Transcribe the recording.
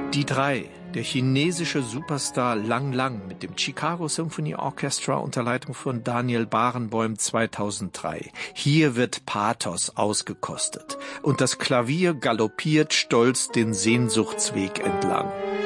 Die drei, der chinesische Superstar Lang Lang mit dem Chicago Symphony Orchestra unter Leitung von Daniel Barenboim 2003. Hier wird Pathos ausgekostet und das Klavier galoppiert stolz den Sehnsuchtsweg entlang.